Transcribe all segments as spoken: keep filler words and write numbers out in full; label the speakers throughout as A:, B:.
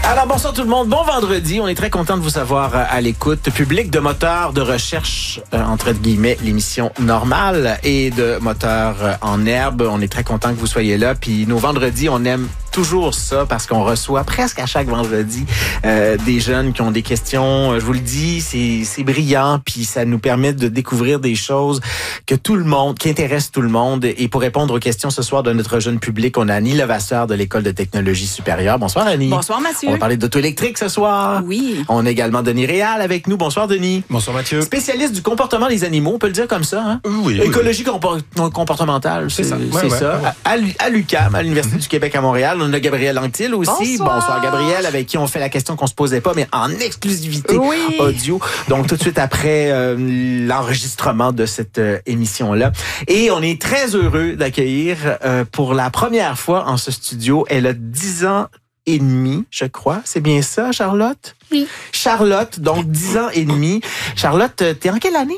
A: Alors, bonsoir tout le monde. Bon vendredi. On est très content de vous savoir à l'écoute. Public de Moteurs de recherche, euh, entre guillemets, l'émission normale et de Moteurs en herbe. On est très content que vous soyez là. Puis nos vendredis, on aime toujours ça parce qu'on reçoit presque à chaque vendredi euh, des jeunes qui ont des questions. Je vous le dis, c'est, c'est brillant. Puis ça nous permet de découvrir des choses que tout le monde, qui intéressent tout le monde. Et pour répondre aux questions ce soir de notre jeune public, on a Annie Levasseur de l'École de technologie supérieure. Bonsoir, Annie.
B: Bonsoir, Mathieu.
A: On va parler d'auto électrique ce soir.
B: Oui.
A: On a également Denis Réal avec nous. Bonsoir, Denis.
C: Bonsoir, Mathieu.
A: Spécialiste du comportement des animaux, on peut le dire comme ça, hein?
C: Oui.
A: Écologie oui, oui. Compor- comportementale, c'est, c'est ça.
C: Ouais,
A: c'est
C: ouais,
A: ça.
C: ouais.
A: À, à l'U Q A M, à l'Université mm-hmm. du Québec à Montréal, on a Gabriel Anctil aussi.
B: Bonsoir.
A: Bonsoir, Gabriel, avec qui on fait la question qu'on se posait pas, mais en exclusivité
B: oui.
A: audio. Donc, tout de suite après euh, l'enregistrement de cette euh, émission-là. Et on est très heureux d'accueillir euh, pour la première fois en ce studio. Elle a dix ans et demi, je crois. C'est bien ça, Charlotte?
D: Oui.
A: Charlotte, donc dix ans et demi. Charlotte, t'es en quelle année?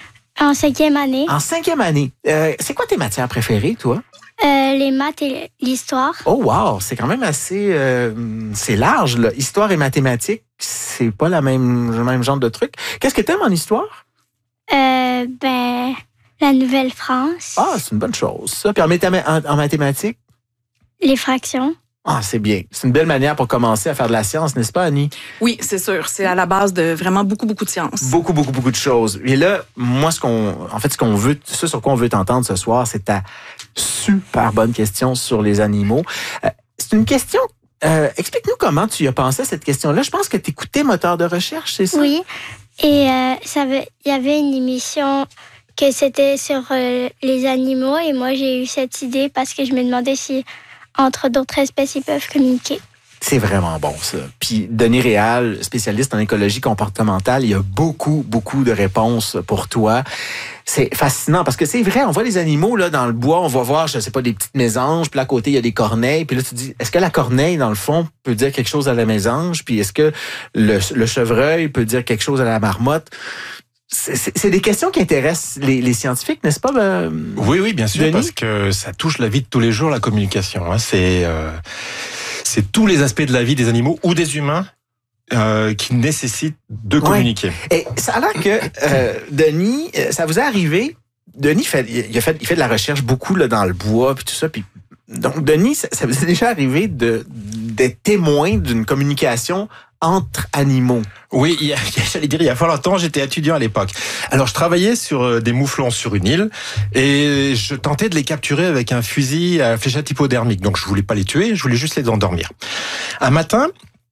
D: En cinquième année.
A: En cinquième année. Euh, c'est quoi tes matières préférées, toi?
D: Euh, les maths et l'histoire.
A: Oh wow, c'est quand même assez... Euh, c'est large, là. Histoire et mathématiques, c'est pas la même, le même genre de truc. Qu'est-ce que t'aimes en histoire?
D: Euh, ben, la Nouvelle-France.
A: Ah, c'est une bonne chose, ça. Puis en, mathém- en, en mathématiques?
D: Les fractions.
A: Ah, c'est bien. C'est une belle manière pour commencer à faire de la science, n'est-ce pas, Annie?
B: Oui, c'est sûr. C'est à la base de vraiment beaucoup, beaucoup de sciences.
A: Beaucoup, beaucoup, beaucoup de choses. Et là, moi, ce qu'on, en fait, ce qu'on veut, ce sur quoi on veut t'entendre ce soir, c'est ta super bonne question sur les animaux. Euh, c'est une question. Euh, explique-nous comment tu y as pensé à cette question-là. Je pense que tu écoutais Moteur de recherche, c'est ça?
D: Oui. Et euh, ça veut, il y avait une émission que c'était sur euh, les animaux et moi j'ai eu cette idée parce que je me demandais si entre d'autres espèces, ils peuvent communiquer.
A: C'est vraiment bon, ça. Puis, Denis Réal, spécialiste en écologie comportementale, il y a beaucoup, beaucoup de réponses pour toi. C'est fascinant parce que c'est vrai, on voit les animaux là dans le bois, on va voir, je sais pas, des petites mésanges, puis là, à côté, il y a des corneilles, puis là, tu te dis, est-ce que la corneille, dans le fond, peut dire quelque chose à la mésange? Puis est-ce que le, le chevreuil peut dire quelque chose à la marmotte? C'est, c'est, c'est des questions qui intéressent les, les scientifiques, n'est-ce pas? Euh,
C: oui, oui, bien sûr,
A: Denis?
C: Parce que ça touche la vie de tous les jours, la communication. Hein. C'est, euh, c'est tous les aspects de la vie des animaux ou des humains euh, qui nécessitent de communiquer.
A: Ouais. Et ça a l'air que, euh, Denis, ça vous est arrivé, Denis, fait, il, a fait, il fait de la recherche beaucoup là, dans le bois, puis tout ça, puis donc, Denis, ça, ça vous est déjà arrivé de, d'être témoin d'une communication entre animaux?
C: Oui, il y a, j'allais dire, il y a pas longtemps, j'étais étudiant à l'époque. Alors, je travaillais sur des mouflons sur une île et je tentais de les capturer avec un fusil à fléchette hypodermique. Donc, je voulais pas les tuer, je voulais juste les endormir. Un matin,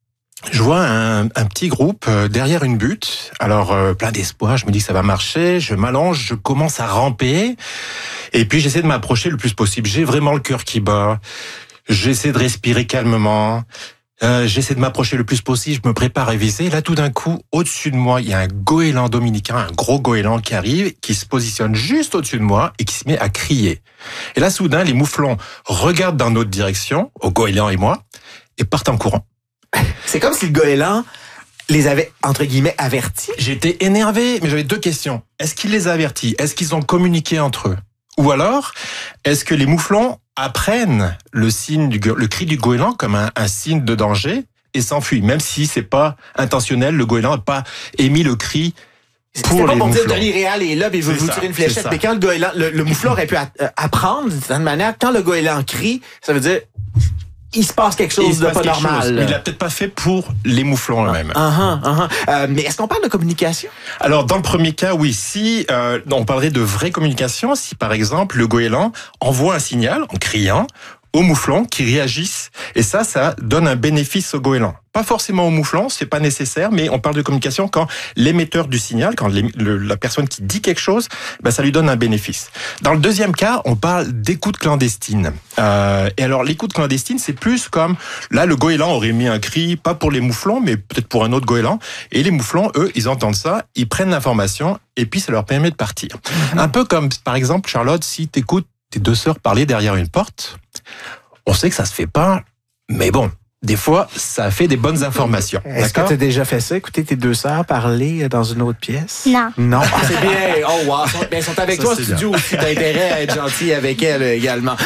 C: je vois un, un petit groupe derrière une butte. Alors, euh, plein d'espoir, je me dis que ça va marcher, je m'allonge, je commence à ramper et puis j'essaie de m'approcher le plus possible. J'ai vraiment le cœur qui bat, j'essaie de respirer calmement. Euh, j'essaie de m'approcher le plus possible, je me prépare à viser. Là, tout d'un coup, au-dessus de moi, il y a un goéland dominicain, un gros goéland qui arrive, qui se positionne juste au-dessus de moi et qui se met à crier. Et là, soudain, les mouflons regardent dans notre direction, au goéland et moi, et partent en courant.
A: C'est comme si le goéland les avait, entre guillemets, avertis.
C: J'étais énervé, mais j'avais deux questions. Est-ce qu'il les a avertis? Est-ce qu'ils ont communiqué entre eux? Ou alors, est-ce que les mouflons apprennent le signe du, le cri du goéland comme un, un signe de danger et s'enfuient, même si c'est pas intentionnel, le goéland n'a pas émis le cri pour
A: C'était pas
C: les
A: pour
C: mouflons.
A: dire Denis Réal est là et veut vous tirer une fléchette, mais quand le goéland, le, le mouflon aurait pu a, euh, apprendre d'une certaine manière, quand le goéland crie, ça veut dire il se passe quelque chose de pas normal.
C: Mais il l'a peut-être pas fait pour les mouflons eux-mêmes.
A: Uh -huh, uh -huh. Euh, mais est-ce qu'on parle de communication?
C: Alors, dans le premier cas, oui. Si euh, on parlerait de vraie communication, si par exemple le goéland envoie un signal en criant aux mouflons qui réagissent, et ça, ça donne un bénéfice au goéland. Pas forcément aux mouflons, c'est pas nécessaire, mais on parle de communication quand l'émetteur du signal, quand le, la personne qui dit quelque chose, ben ça lui donne un bénéfice. Dans le deuxième cas, on parle d'écoute clandestine. Euh, et alors l'écoute clandestine, c'est plus comme là le goéland aurait mis un cri, pas pour les mouflons, mais peut-être pour un autre goéland. Et les mouflons, eux, ils entendent ça, ils prennent l'information, et puis ça leur permet de partir. Mmh. Un peu comme par exemple Charlotte, si t'écoutes tes deux sœurs parler derrière une porte, on sait que ça se fait pas, mais bon. des fois, ça fait des bonnes informations.
A: Est-ce que tu as déjà fait ça? Écouter tes deux sœurs parler dans une autre pièce?
D: Non.
A: Non. Ah, c'est bien. Oh, wow. Elles sont avec
C: Ça,
A: toi au
C: c'est
A: studio aussi. T'as intérêt à être gentil avec elles également.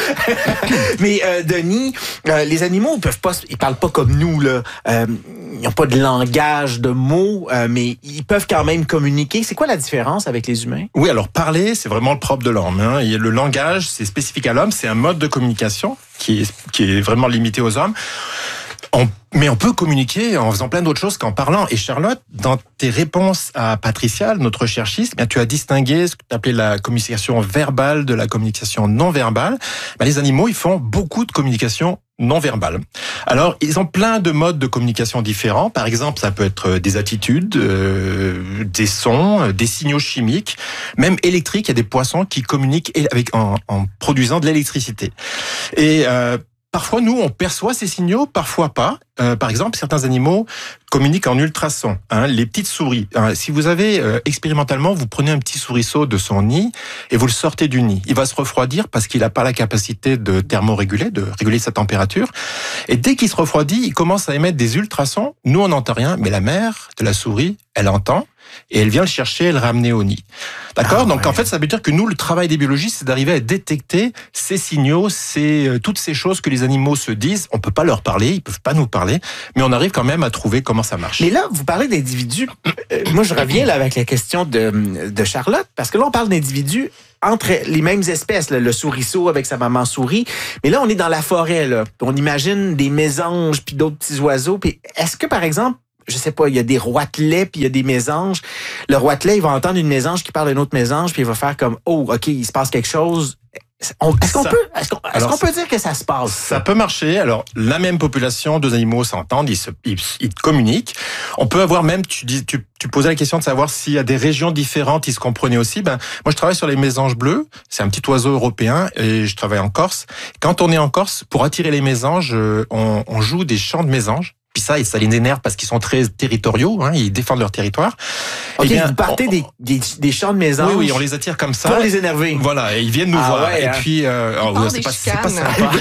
A: Mais, euh, Denis, euh, les animaux, ils peuvent pas, ils parlent pas comme nous, là. Euh, ils n'ont pas de langage, de mots, euh, mais ils peuvent quand même communiquer. C'est quoi la différence avec les humains?
C: Oui, alors parler, c'est vraiment le propre de l'homme. Hein. Et le langage, c'est spécifique à l'homme. C'est un mode de communication qui est, qui est vraiment limité aux hommes. On, mais on peut communiquer en faisant plein d'autres choses qu'en parlant. Et Charlotte, dans tes réponses à Patricia, notre recherchiste, bien, tu as distingué ce que tu appelais la communication verbale de la communication non verbale. Ben, les animaux, ils font beaucoup de communication non verbale. Alors, ils ont plein de modes de communication différents. Par exemple, ça peut être des attitudes, euh, des sons, des signaux chimiques, même électriques. Il y a des poissons qui communiquent avec, en, en produisant de l'électricité. Et euh, parfois, nous, on perçoit ces signaux, parfois pas. Euh, par exemple, certains animaux communiquent en ultrasons. Hein, les petites souris. Hein, si vous avez, euh, expérimentalement, vous prenez un petit souriceau de son nid et vous le sortez du nid. Il va se refroidir parce qu'il n'a pas la capacité de thermoréguler, de réguler sa température. Et dès qu'il se refroidit, il commence à émettre des ultrasons. Nous, on n'entend rien, mais la mère de la souris, elle entend. Et elle vient le chercher et le ramener au nid. D'accord? Ah, donc, ouais. En fait, ça veut dire que nous, le travail des biologistes, c'est d'arriver à détecter ces signaux, ces, euh, toutes ces choses que les animaux se disent. On peut pas leur parler, ils peuvent pas nous parler, mais on arrive quand même à trouver comment ça marche.
A: Mais là, vous parlez d'individus. Euh, moi, je reviens là avec la question de, de Charlotte, parce que là, on parle d'individus entre les mêmes espèces, là, le souriceau avec sa maman souris. Mais là, on est dans la forêt, là. On imagine des mésanges puis d'autres petits oiseaux. Puis est-ce que, par exemple, je sais pas, il y a des roitelets puis il y a des mésanges. Le roitelet, il va entendre une mésange qui parle d'une autre mésange puis il va faire comme « Oh, OK, il se passe quelque chose ». On, est-ce qu'on, ça, peut, est-ce qu'on, est-ce qu'on peut dire que ça se passe?
C: Ça peut marcher. Alors, la même population, deux animaux s'entendent, ils, se, ils, ils communiquent. On peut avoir même, tu, dis, tu, tu posais la question de savoir s'il y a des régions différentes, ils se comprenaient aussi. Ben, moi, je travaille sur les mésanges bleus. C'est un petit oiseau européen et je travaille en Corse. Quand on est en Corse, pour attirer les mésanges, on, on joue des chants de mésanges. Puis ça, ça les énerve parce qu'ils sont très territoriaux, hein, ils défendent leur territoire.
A: Ok, bien, vous partez on, des, des, des chants de mésanges.
C: Oui, oui, on les attire comme ça.
A: Pour les énerver.
C: Voilà, et ils viennent nous
A: ah
C: voir.
A: Ouais,
C: et
A: hein.
C: puis, euh, oh, c'est, pas, c'est pas sympa.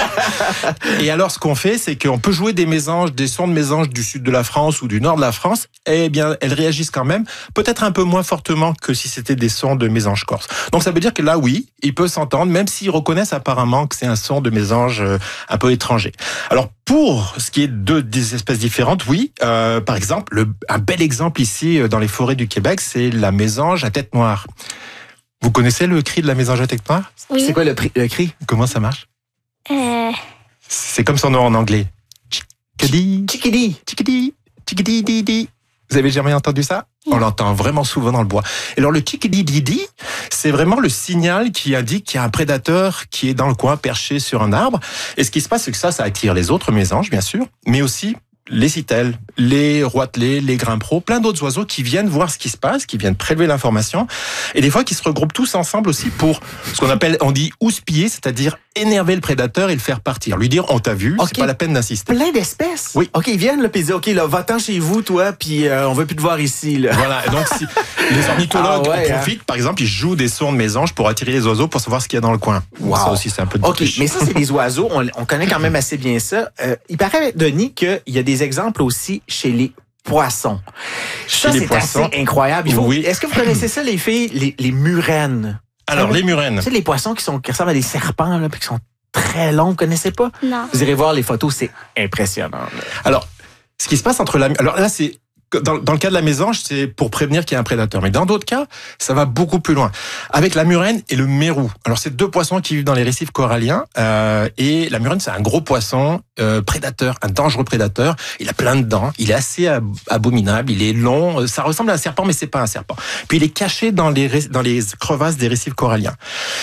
C: Et alors, ce qu'on fait, c'est qu'on peut jouer des mésanges, des sons de mésanges du sud de la France ou du nord de la France. Eh bien, elles réagissent quand même, peut-être un peu moins fortement que si c'était des sons de mésanges corse. Donc, ça veut dire que là, oui, ils peuvent s'entendre, même s'ils reconnaissent apparemment que c'est un son de mésange un peu étranger. Alors, pour ce qui est de des espèces différentes, oui. Euh, par exemple, le, un bel exemple ici dans les forêts du Québec, c'est la mésange à tête noire. Vous connaissez le cri de la mésange à tête noire?
D: Oui.
A: C'est quoi le, pri- le cri?
C: Comment ça marche?
D: Euh...
C: C'est comme son nom en anglais. Chickadee,
A: chickadee,
C: chickadee, chickadee, di di. Vous avez jamais entendu ça? On l'entend vraiment souvent dans le bois. Et alors le chickadee-di-di, c'est vraiment le signal qui indique qu'il y a un prédateur qui est dans le coin perché sur un arbre. Et ce qui se passe, c'est que ça, ça attire les autres mésanges, bien sûr, mais aussi les citelles, les roitelets, les grimpereaux, plein d'autres oiseaux qui viennent voir ce qui se passe, qui viennent prélever l'information, et des fois qui se regroupent tous ensemble aussi pour ce qu'on appelle, on dit houspiller, c'est-à-dire énerver le prédateur et le faire partir. Lui dire, on t'a vu, okay. C'est pas la peine d'insister.
A: Plein d'espèces?
C: Oui.
A: OK, ils viennent, là, puis ils disent, OK, là, va-t'en chez vous, toi, puis euh, on veut plus te voir ici, là.
C: Voilà, et donc si les ornithologues ah ouais, en profitent, hein. Par exemple, ils jouent des sons de mésanges pour attirer les oiseaux pour savoir ce qu'il y a dans le coin.
A: Wow.
C: Ça aussi, c'est un peu de
A: OK,
C: triche.
A: mais ça, c'est les oiseaux. On, on connaît quand même assez bien ça. Euh, il paraît, Denis, qu'il y a des exemples aussi chez les poissons.
C: Chez
A: ça,
C: les
A: c'est
C: poissons,
A: assez incroyable. Il faut,
C: oui.
A: Est-ce que vous connaissez ça, les filles? Les, les murènes.
C: Alors, les murènes.
A: Tu sais, les poissons qui, sont, qui ressemblent à des serpents, là, puis qui sont très longs, vous connaissez pas?
D: Non.
A: Vous irez voir les photos, c'est impressionnant. Là.
C: Alors, ce qui se passe entre la... Alors là, c'est... Dans, dans le cas de la mésange, c'est pour prévenir qu'il y a un prédateur. Mais dans d'autres cas, ça va beaucoup plus loin. Avec la murène et le mérou. Alors, c'est deux poissons qui vivent dans les récifs coralliens. Euh, et la murène, c'est un gros poisson euh, prédateur, un dangereux prédateur. Il a plein de dents. Il est assez ab- abominable. Il est long. Ça ressemble à un serpent, mais c'est pas un serpent. Puis, il est caché dans les, dans les crevasses des récifs coralliens.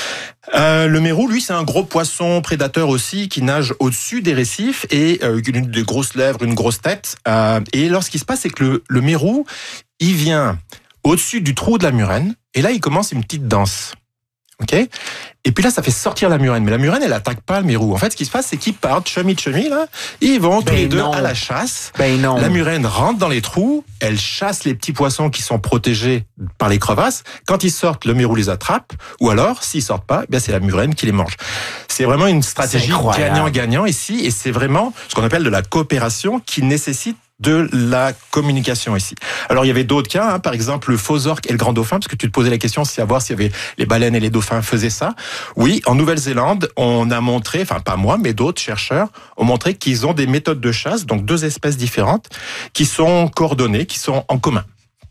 C: Euh, le mérou, lui, c'est un gros poisson prédateur aussi qui nage au-dessus des récifs et euh, une des grosses lèvres, une grosse tête. Euh, et alors, ce qui se passe, c'est que le, le mérou, il vient au-dessus du trou de la murène et là, il commence une petite danse. OK? Et puis là, ça fait sortir la murène. Mais la murène, elle attaque pas le mérou. En fait, ce qui se passe, c'est qu'ils partent, chemi chemi, là. Ils vont tous
A: Ben
C: les deux
A: non.
C: à la chasse.
A: Ben non.
C: La murène rentre dans les trous. Elle chasse les petits poissons qui sont protégés par les crevasses. Quand ils sortent, le mérou les attrape. Ou alors, s'ils sortent pas, ben c'est la murène qui les mange. C'est vraiment une stratégie gagnant-gagnant ici. Et c'est vraiment ce qu'on appelle de la coopération qui nécessite de la communication ici. Alors, il y avait d'autres cas, hein, par exemple le faux orque et le grand dauphin, parce que tu te posais la question, c'est à voir s'il y avait les baleines et les dauphins faisaient ça. Oui, en Nouvelle-Zélande, on a montré, enfin pas moi, mais d'autres chercheurs ont montré qu'ils ont des méthodes de chasse, donc deux espèces différentes, qui sont coordonnées, qui sont en commun.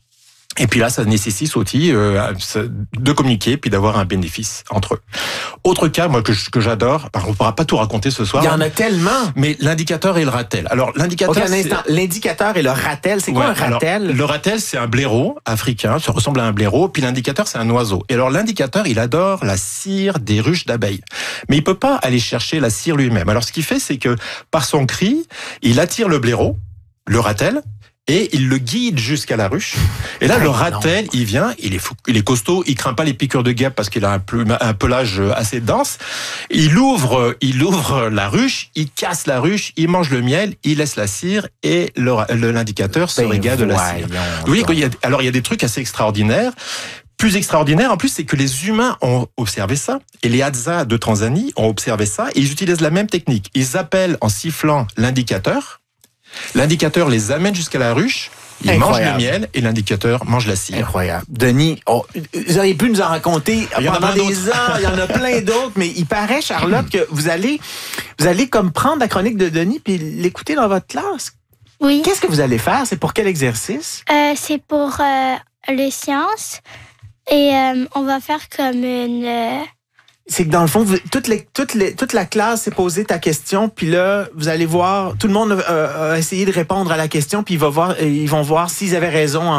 C: Et puis là, ça nécessite aussi euh, de communiquer puis d'avoir un bénéfice entre eux. Autre cas, moi que, que j'adore, on ne pourra pas tout raconter ce soir.
A: Il y en a tellement.
C: Mais l'indicateur et le ratel. Alors l'indicateur,
A: okay, un instant. L'indicateur et le ratel, c'est quoi ouais, un ratel?
C: Alors, le ratel, c'est un blaireau africain, ça ressemble à un blaireau. Puis l'indicateur, c'est un oiseau. Et alors l'indicateur, il adore la cire des ruches d'abeilles, mais il peut pas aller chercher la cire lui-même. Alors ce qu'il fait, c'est que par son cri, il attire le blaireau, le ratel. Et il le guide jusqu'à la ruche. Et là, ah, le ratel, non. il vient, il est fou, il est costaud, il craint pas les piqûres de guêpes parce qu'il a un, plume, un pelage assez dense. Il ouvre, il ouvre la ruche, il casse la ruche, il mange le miel, il laisse la cire et le, le, l'indicateur se ben régale de la cire. Vous voyez qu'il y a, alors il y a des trucs assez extraordinaires. Plus extraordinaire, en plus, c'est que les humains ont observé ça, et les Hadza de Tanzanie ont observé ça, et ils utilisent la même technique. Ils appellent en sifflant l'indicateur. L'indicateur les amène jusqu'à la ruche, ils mangent le miel et l'indicateur mange la cire.
A: Incroyable. Denis, oh, vous auriez pu nous en raconter il y pendant en des heures, il y en a plein d'autres, mais il paraît, Charlotte, que vous allez, vous allez comme prendre la chronique de Denis puis l'écouter dans votre classe.
D: Oui.
A: Qu'est-ce que vous allez faire? C'est pour quel exercice?
D: Euh, c'est pour euh, les sciences et euh, on va faire comme une... Euh...
A: C'est que dans le fond, vous, toute, les, toute, les, toute la classe s'est posé ta question, puis là, vous allez voir, tout le monde a, a essayé de répondre à la question, puis il va voir, ils vont voir s'ils avaient raison en